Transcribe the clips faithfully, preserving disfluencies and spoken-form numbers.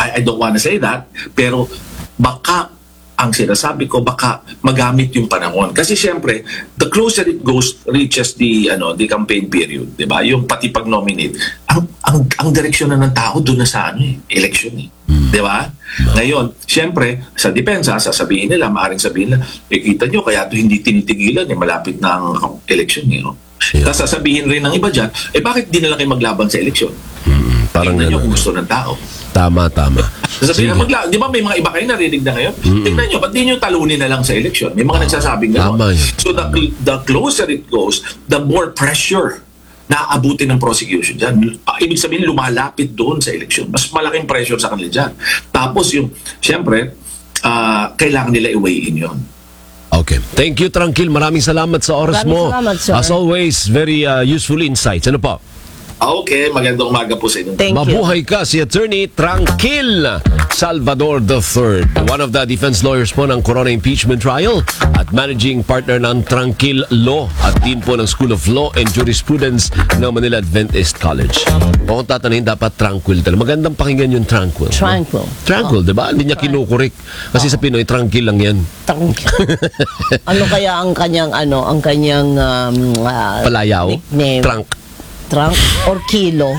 I, I don't wanna say that, pero baka ang sinasabi ko baka magamit yung panahon kasi syempre the closer it goes reaches the ano the campaign period, 'di ba, yung pati pag nominate ang ang ang direksyon na ng tao doon na sa ano eh, election eh, hmm. 'di ba? Ngayon syempre sa depensa sasabihin nila, maaring sabihin nila, eh, kita nyo kaya to hindi tinitigilan eh, malapit na ang election eh, no? Yeah. Tapos sasabihin rin ng iba dyan, eh bakit di na lang kayo maglaban sa eleksyon? Hmm, parang tingnan nyo kung gusto ng tao. Tama, tama. Sasabihin na magla, di ba may mga iba kayo narinig na ngayon? Mm-hmm. Tingnan nyo, ba't di nyo talunin na lang sa eleksyon? May mga oh, nagsasabing gano'n. So the, the closer it goes, the more pressure na aabutin ng prosecution dyan. Ibig sabihin, lumalapit doon sa eleksyon. Mas malaking pressure sa kanila dyan. Tapos yung, siyempre, uh, kailangan nila i-weigh in yun. Okay. Thank you, Tranquil. Maraming salamat sa oras Maraming mo. Salamat, sir. As always, very uh, useful insights. Ano po? Okay, magandang umaga po sa inyo. Thank Mabuhay you. ka, si Attorney Tranquil Salvador the third, one of the defense lawyers po ng Corona impeachment trial at managing partner ng Tranquil Law at dean po ng School of Law and Jurisprudence ng Manila Adventist College. O kung tatanayin, dapat tranquil talaga. Magandang pakinggan yung tranquil. Tranquil. No? Tranquil, oh. Diba? Hindi niya kinukurik. Kasi oh. sa Pinoy, tranquil lang yan. Tranquil. Ano kaya ang kanyang, ano, ang kanyang um, uh, Palayaw? nickname? Trank. Trunk or kilo.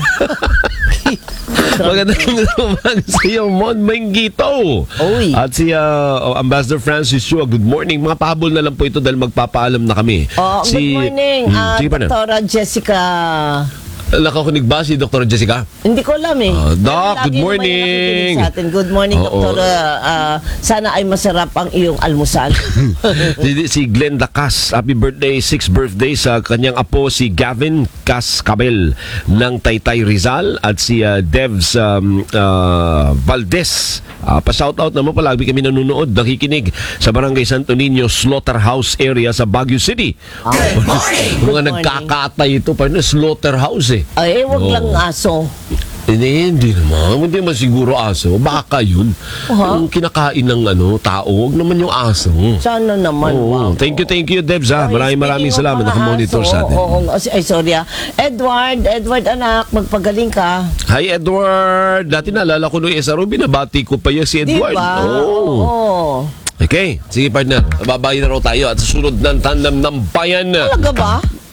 Magandang umaga sa iyo, Mon Mengito. Oy. At si uh, Ambassador Francis Chua, good morning. Mga pahabol na lang po ito dahil magpapaalam na kami. Oh, si, good morning, hmm, uh, Doktora Jessica. Nakakunig ba si Doktora Jessica? Hindi ko alam eh. Uh, Doc, Lagi good morning. Sa atin. Good morning, oh, Doktora. Uh, sana ay masarap ang iyong almusal. si, si Glenda Cas, happy birthday, sixth birthday sa kanyang apo si Gavin Cascabel ng Taytay Rizal at si uh, Devs um, uh, Valdez. Uh, pa-shoutout naman, palagi kami nanonood, nakikinig sa Barangay Santo Niño Slaughterhouse area sa Baguio City. Good morning. Mga nagkakatay ito pa na slaughterhouse eh. Ay, wag oh. lang aso. Hindi, hindi naman. Hindi naman siguro aso. Baka yun. Uh-huh. Yung kinakain ng ano, tao, wag naman yung aso. Sana naman. Oh, wow. Thank you, thank you, Debs. Ha? Maraming maraming salamat. Nakamonitor sa atin. Oo, oh, oh, ay, sorry ah. Edward, Edward anak, magpagaling ka. Hi, Edward. Dati naalala ko nung S R O, binabati ko pa yan si Edward. Diba? Oo. Oo. Okay, sige partner. Babayi na raw tayo at susunod ng tandem ng bayan. Talaga ba?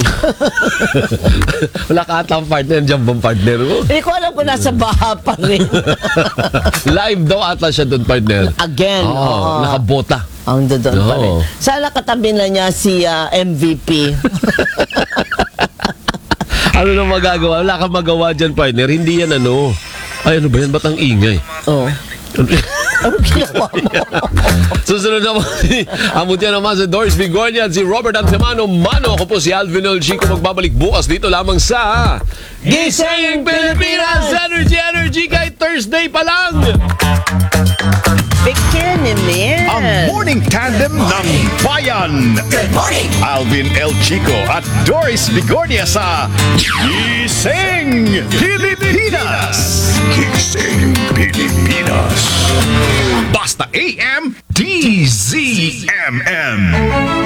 Wala ka atang partner dyan bang partner mo? Hindi ko alam kung nasa baha pa rin. Live daw ata siya doon partner. Again. Oo, Oh, nakabota. Ang doon pa rin. Oo. Sana katabi na niya si uh, M V P. Ano na magagawa? Wala kang magawa dyan partner. Hindi yan ano. Ay ano ba yan? Ba't ang ingay? Oo. Ano ginawa mo? Susunod naman si Amutya naman si Doris Bigornia at si Robert Antemano Mano. Ako po si Alvin El Chico, magbabalik bukas dito lamang sa Gising Pilipinas! Energy, energy kahit Thursday pa lang! Bikini Man! Ang morning tandem ng bayan. Good morning! Alvin El Chico at Doris Bigornia sa Gising Pilipinas! Gising Pilipinas! Basta A M D Z M M.